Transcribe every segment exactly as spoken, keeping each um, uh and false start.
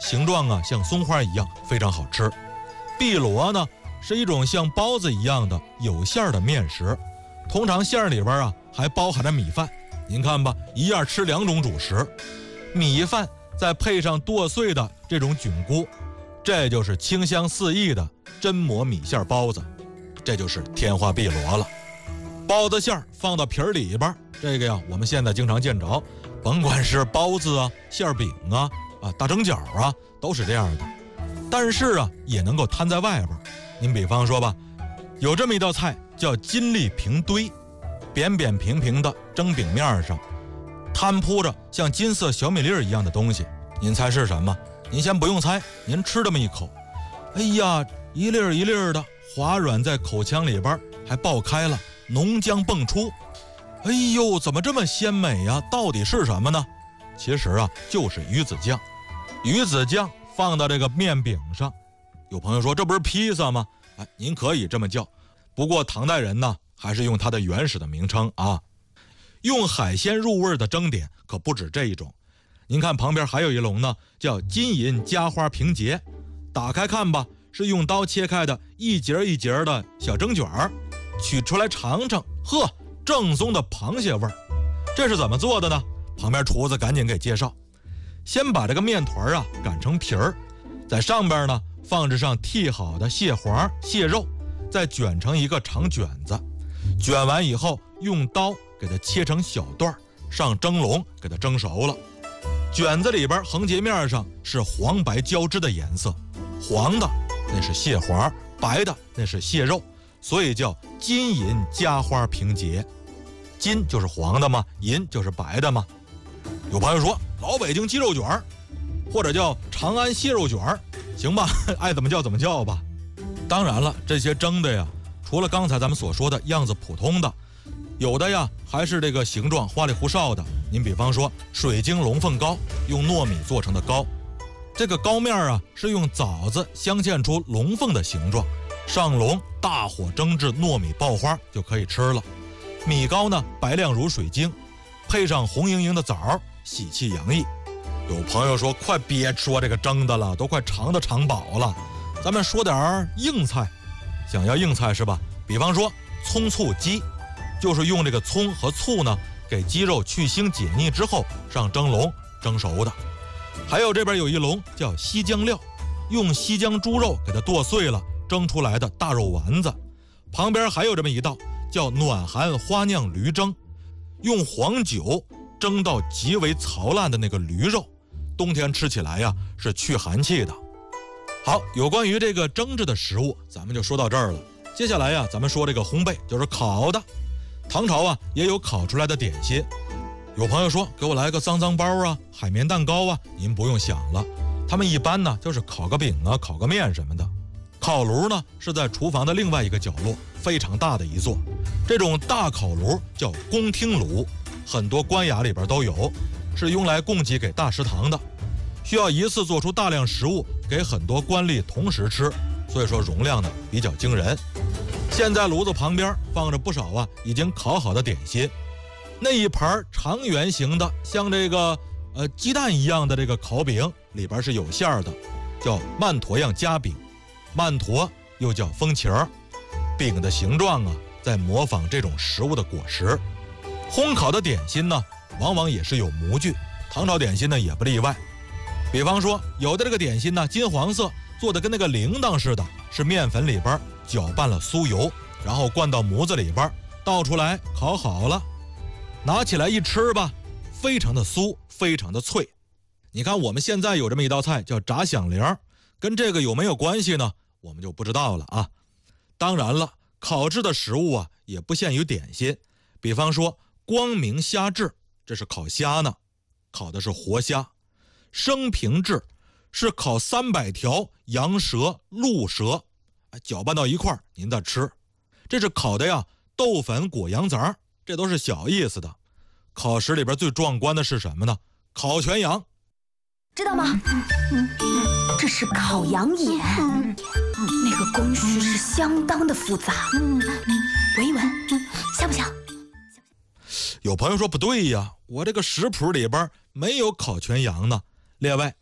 形状啊像松花一样，非常好吃。碧螺呢是一种像包子一样的有馅的面食，通常馅里边啊还包含着米饭。您看吧，一样吃两种主食，米饭再配上剁碎的这种菌菇，这就是清香四溢的榛蘑米线包子，这就是天花碧螺了。包子馅放到皮儿里边，这个呀我们现在经常见着，甭管是包子啊、馅饼啊、啊大蒸饺啊，都是这样的。但是啊也能够摊在外边。您比方说吧，有这么一道菜叫金栗平堆，扁扁平平的蒸饼面上摊铺着像金色小米粒一样的东西，您猜是什么？您先不用猜，您吃这么一口，哎呀，一粒一粒的滑软在口腔里边，还爆开了，浓浆迸出。哎呦，怎么这么鲜美呀？到底是什么呢？其实啊就是鱼子酱。鱼子酱放到这个面饼上，有朋友说这不是披萨吗？哎，您可以这么叫，不过唐代人呢还是用它的原始的名称啊。用海鲜入味的蒸点可不止这一种，您看旁边还有一笼呢，叫金银夹花平节，打开看吧，是用刀切开的一节一节的小蒸卷儿，取出来尝尝，呵，正宗的螃蟹味儿。这是怎么做的呢？旁边厨子赶紧给介绍，先把这个面团啊擀成皮儿，在上边呢放置上剔好的蟹黄、蟹肉，再卷成一个长卷子，卷完以后用刀给它切成小段，上蒸笼给它蒸熟了。卷子里边横截面上是黄白交织的颜色，黄的那是蟹黄，白的那是蟹肉，所以叫金银夹花平节。金就是黄的嘛，银就是白的嘛。有朋友说老北京鸡肉卷，或者叫长安蟹肉卷，行吧，爱怎么叫怎么叫吧。当然了，这些蒸的呀，除了刚才咱们所说的样子普通的，有的呀还是这个形状花里胡哨的。您比方说水晶龙凤糕，用糯米做成的糕，这个糕面啊是用枣子镶嵌出龙凤的形状，上笼大火蒸至糯米爆花就可以吃了。米糕呢白亮如水晶，配上红莹莹的枣，喜气洋溢。有朋友说快别说这个蒸的了，都快尝都尝饱了，咱们说点硬菜。想要硬菜是吧？比方说葱醋鸡，就是用这个葱和醋呢给鸡肉去腥解腻之后上蒸笼蒸熟的。还有这边有一笼叫西姜料，用西姜猪肉给它剁碎了蒸出来的大肉丸子。旁边还有这么一道叫暖寒花酿驴蒸，用黄酒蒸到极为糙烂的那个驴肉，冬天吃起来呀是去寒气的。好，有关于这个蒸制的食物咱们就说到这儿了。接下来呀咱们说这个烘焙，就是烤的。唐朝啊也有烤出来的点心，有朋友说给我来个脏脏包啊、海绵蛋糕啊，您不用想了，他们一般呢就是烤个饼啊、烤个面什么的。烤炉呢是在厨房的另外一个角落，非常大的一座，这种大烤炉叫宫廷炉，很多官衙里边都有，是用来供给给大食堂的，需要一次做出大量食物给很多官吏同时吃，所以说容量呢比较惊人。现在炉子旁边放着不少啊已经烤好的点心，那一盘长圆形的像这个呃鸡蛋一样的这个烤饼，里边是有馅儿的，叫曼陀样夹饼，曼陀又叫风茄儿，饼的形状啊在模仿这种食物的果实。烘烤的点心呢往往也是有模具，唐朝点心呢也不例外。比方说有的这个点心呢金黄色，做的跟那个铃铛似的，是面粉里边搅拌了酥油，然后灌到模子里边，倒出来烤好了，拿起来一吃吧，非常的酥，非常的脆。你看我们现在有这么一道菜叫炸响铃，跟这个有没有关系呢？我们就不知道了啊。当然了，烤制的食物啊也不限于点心，比方说光明虾制，这是烤虾呢，烤的是活虾。生平制是烤三百条羊舌、鹿舌，搅拌到一块您再吃。这是烤的呀豆粉裹羊杂，这都是小意思的。烤食里边最壮观的是什么呢？烤全羊， 知道吗？这是烤羊眼，那个工序是相当的复杂。闻一闻，香不香？ 有朋友说不对呀，我这个食谱里边没有烤全羊呢。列位，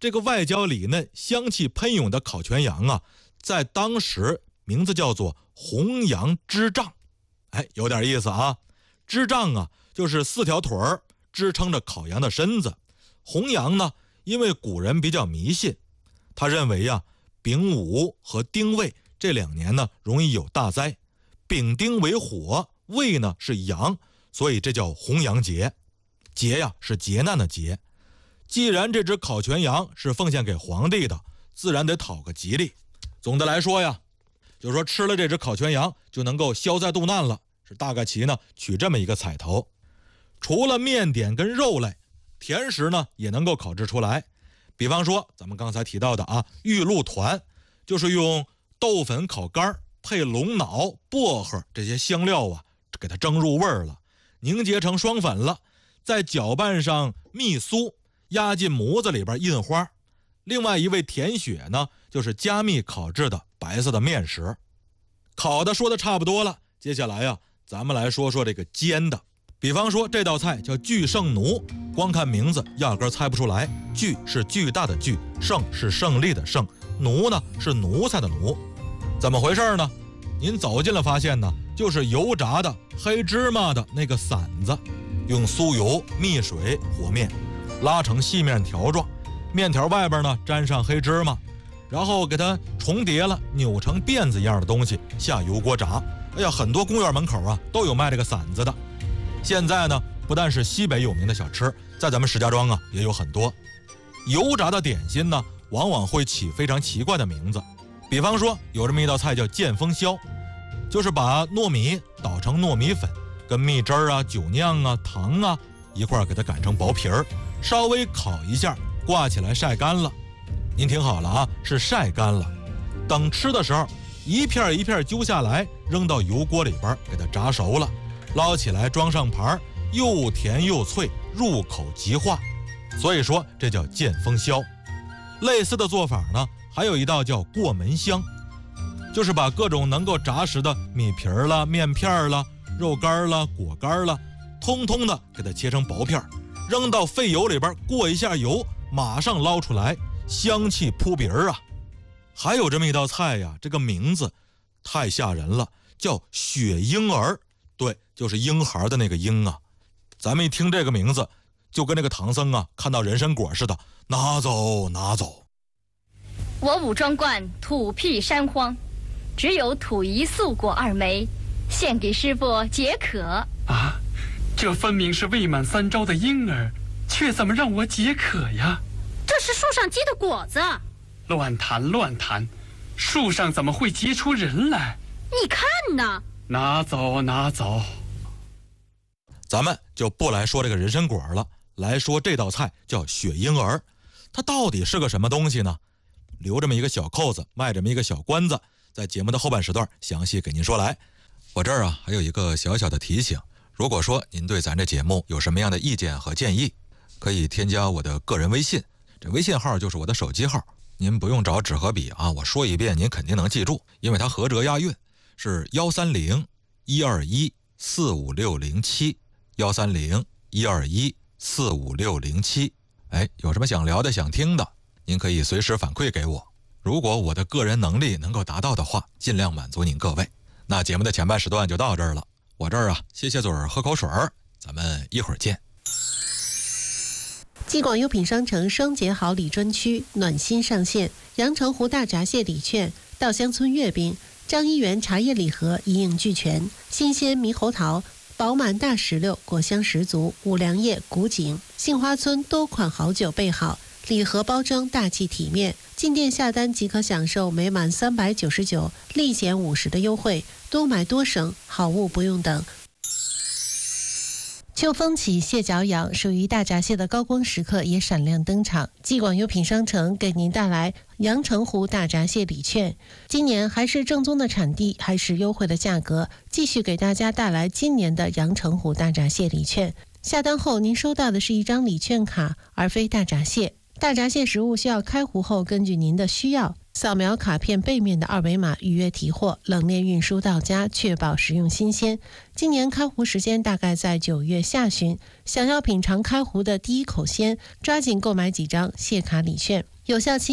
这个外焦里嫩、香气喷涌的烤全羊啊，在当时名字叫做红羊支帐。哎，有点意思啊。支帐啊，就是四条腿儿支撑着烤羊的身子。红羊呢，因为古人比较迷信，他认为啊，丙午和丁未这两年呢容易有大灾。丙丁为火，未呢是阳，所以这叫红羊节。节呀是劫难的劫。既然这只烤全羊是奉献给皇帝的，自然得讨个吉利。总的来说呀，就说吃了这只烤全羊就能够消灾度难了，是大概其呢取这么一个彩头。除了面点跟肉类，甜食呢也能够烤制出来。比方说咱们刚才提到的啊，玉露团，就是用豆粉烤干配龙脑、薄荷这些香料啊，给它蒸入味儿了，凝结成霜粉了，再搅拌上蜜酥，压进模子里边印花。另外一位甜雪呢，就是加密烤制的白色的面食。烤的说的差不多了，接下来呀，咱们来说说这个煎的。比方说这道菜叫巨胜奴，光看名字压根猜不出来。巨是巨大的巨，胜是胜利的胜，奴呢是奴才的奴。怎么回事呢？您走近了发现呢，就是油炸的黑芝麻的那个馓子，用酥油、蜜水和面，拉成细面条状，面条外边呢沾上黑芝麻，然后给它重叠了，扭成辫子一样的东西下油锅炸。哎呀，很多公园门口啊都有卖这个馓子的。现在呢，不但是西北有名的小吃，在咱们石家庄啊也有很多。油炸的点心呢，往往会起非常奇怪的名字。比方说有这么一道菜叫见风宵，就是把糯米捣成糯米粉，跟蜜汁儿啊、酒酿啊、糖啊一块儿给它擀成薄皮儿，稍微烤一下，挂起来晒干了。您听好了啊，是晒干了。等吃的时候，一片一片揪下来，扔到油锅里边给它炸熟了，捞起来装上盘，又甜又脆，入口即化。所以说这叫见风宵。类似的做法呢，还有一道叫过门香，就是把各种能够炸实的米皮儿啦、面片儿啦、肉干啦、果干啦，通通的给它切成薄片，扔到沸油里边过一下油，马上捞出来，香气扑鼻儿啊！还有这么一道菜呀，这个名字太吓人了，叫雪婴儿。对，就是婴孩的那个婴啊。咱们一听这个名字，就跟那个唐僧啊看到人参果似的，拿走拿走。 我武装观土僻山荒，只有土一素果二枚，献给师傅解渴。 啊，这分明是未满三朝的婴儿，却怎么让我解渴呀？ 这是树上结的果子。 乱谈乱谈，树上怎么会结出人来？ 你看呢？ 拿走拿走。 咱们就不来说这个人参果了，来说这道菜叫雪婴儿。它到底是个什么东西呢？留这么一个小扣子，卖这么一个小关子，在节目的后半时段详细给您说来。我这儿啊还有一个小小的提醒，如果说您对咱这节目有什么样的意见和建议，可以添加我的个人微信，这微信号就是我的手机号，您不用找纸和笔啊，我说一遍您肯定能记住，因为它合辙押韵，是幺三零一二一四五六零七，幺三零一二一四五六零七。哎，有什么想聊的、想听的，您可以随时反馈给我。如果我的个人能力能够达到的话，尽量满足您各位。那节目的前半时段就到这儿了，我这儿啊歇歇嘴儿，喝口水儿，咱们一会儿见。 继广优品商城双节好礼专区暖心上线，阳澄湖大闸蟹礼券、稻香村月饼、张一元茶叶礼盒一应俱全，新鲜猕猴桃、饱满大石榴果香十足，五粮液、古井、杏花村多款好酒备好，礼盒包装大气体面，进店下单即可享受每满三百九十九立减五十的优惠，多买多省，好物不用等。秋风起，蟹脚痒，属于大闸蟹的高光时刻也闪亮登场。继广优品商城给您带来阳澄湖大闸蟹礼券，今年还是正宗的产地，还是优惠的价格，继续给大家带来今年的阳澄湖大闸蟹礼券。下单后您收到的是一张礼券卡，而非大闸蟹。大闸蟹食物需要开壶后，根据您的需要扫描卡片背面的二维码预约提货，冷链运输到家，确保食用新鲜。今年开湖时间大概在九月下旬，想要品尝开湖的第一口鲜，抓紧购买几张谢卡礼券，有效期